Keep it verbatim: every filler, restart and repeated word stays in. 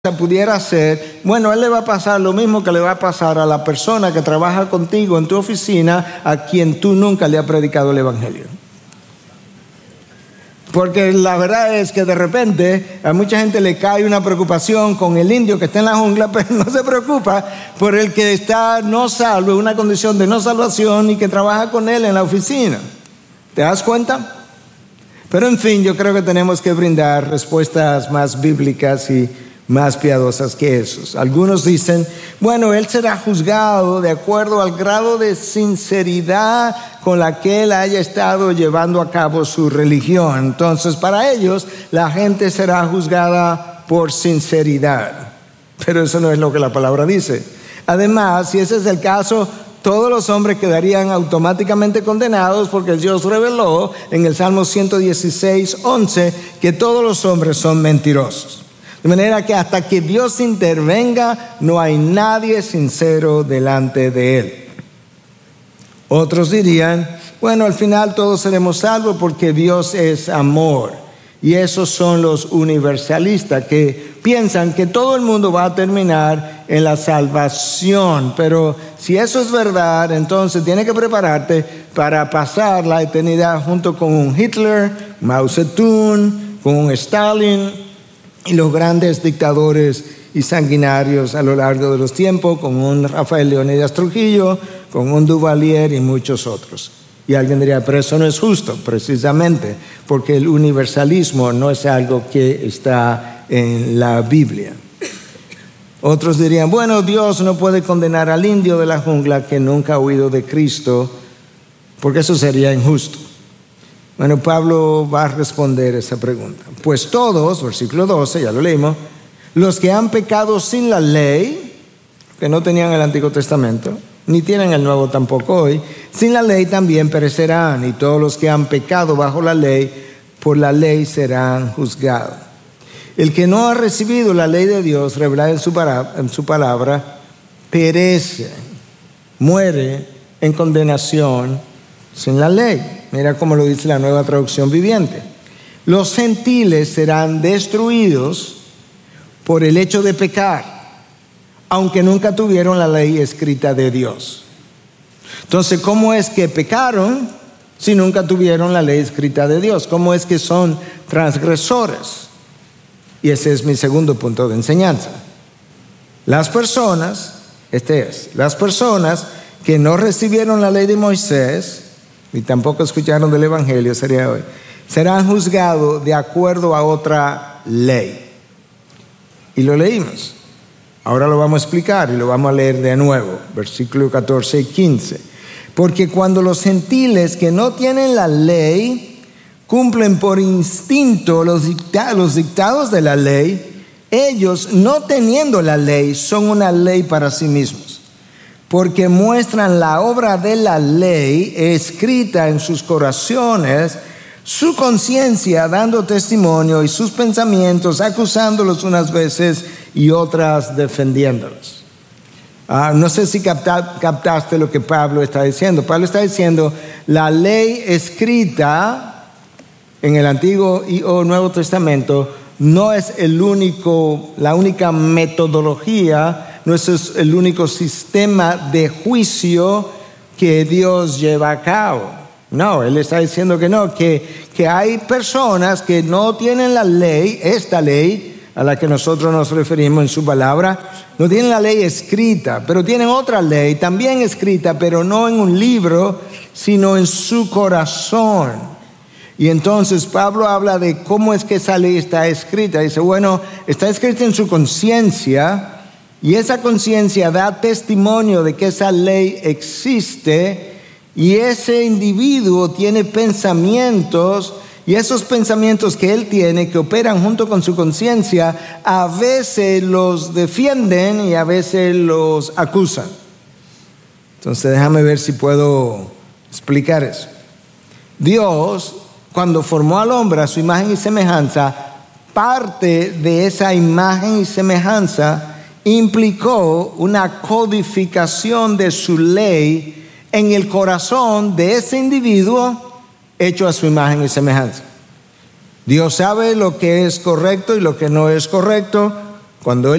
pudiera ser, bueno, a él le va a pasar lo mismo que le va a pasar a la persona que trabaja contigo en tu oficina, a quien tú nunca le has predicado el evangelio. Porque la verdad es que de repente a mucha gente le cae una preocupación con el indio que está en la jungla, pero no se preocupa por el que está no salvo, en una condición de no salvación y que trabaja con él en la oficina. ¿Te das cuenta? Pero en fin, yo creo que tenemos que brindar respuestas más bíblicas y más piadosas que esos. Algunos dicen, bueno, él será juzgado de acuerdo al grado de sinceridad con la que él haya estado llevando a cabo su religión. Entonces, para ellos, la gente será juzgada por sinceridad. Pero eso no es lo que la palabra dice. Además, si ese es el caso, todos los hombres quedarían automáticamente condenados, porque Dios reveló en el Salmo ciento dieciséis, once, que todos los hombres son mentirosos. De manera que hasta que Dios intervenga, no hay nadie sincero delante de Él. Otros dirían, bueno, al final todos seremos salvos porque Dios es amor. Y esos son los universalistas que piensan que todo el mundo va a terminar en la salvación. Pero si eso es verdad, entonces tienes que prepararte para pasar la eternidad junto con un Hitler, Mao Zedong, con un Stalin y los grandes dictadores y sanguinarios a lo largo de los tiempos, con un Rafael Leónidas Trujillo, con un Duvalier y muchos otros. Y alguien diría, pero eso no es justo, precisamente, porque el universalismo no es algo que está en la Biblia. Otros dirían, bueno, Dios no puede condenar al indio de la jungla que nunca ha oído de Cristo, porque eso sería injusto. Bueno, Pablo va a responder esa pregunta. Pues todos, versículo doce, ya lo leímos, los que han pecado sin la ley, que no tenían el Antiguo Testamento, ni tienen el Nuevo tampoco hoy, sin la ley también perecerán, y todos los que han pecado bajo la ley, por la ley serán juzgados. El que no ha recibido la ley de Dios revelada en su, para, en su palabra, perece, muere en condenación sin la ley. Mira cómo lo dice la Nueva Traducción Viviente. Los gentiles serán destruidos por el hecho de pecar, aunque nunca tuvieron la ley escrita de Dios. Entonces, ¿cómo es que pecaron si nunca tuvieron la ley escrita de Dios? ¿Cómo es que son transgresores? Y ese es mi segundo punto de enseñanza. Las personas, este es, las personas que no recibieron la ley de Moisés y tampoco escucharon del evangelio, sería hoy, serán juzgados de acuerdo a otra ley. Y lo leímos. Ahora lo vamos a explicar y lo vamos a leer de nuevo, versículo catorce y quince. Porque cuando los gentiles que no tienen la ley cumplen por instinto los, dicta- los dictados de la ley, ellos, no teniendo la ley, son una ley para sí mismos, porque muestran la obra de la ley escrita en sus corazones, su conciencia dando testimonio y sus pensamientos acusándolos unas veces y otras defendiéndolos. Ah, no sé si capta, captaste lo que Pablo está diciendo. Pablo está diciendo, la ley escrita en el Antiguo y o Nuevo Testamento no es el único, la única metodología, no es el único sistema de juicio que Dios lleva a cabo. No, él está diciendo que no, que, que hay personas que no tienen la ley, esta ley a la que nosotros nos referimos en su palabra, no tienen la ley escrita, pero tienen otra ley también escrita, pero no en un libro, sino en su corazón. Y entonces Pablo habla de cómo es que esa ley está escrita. Dice, bueno, está escrita en su conciencia, y esa conciencia da testimonio de que esa ley existe, y ese individuo tiene pensamientos, y esos pensamientos que él tiene, que operan junto con su conciencia, a veces los defienden y a veces los acusan. Entonces déjame ver si puedo explicar eso. Dios, cuando formó al hombre a su imagen y semejanza, parte de esa imagen y semejanza implicó una codificación de su ley en el corazón de ese individuo hecho a su imagen y semejanza. Dios sabe lo que es correcto y lo que no es correcto. Cuando Él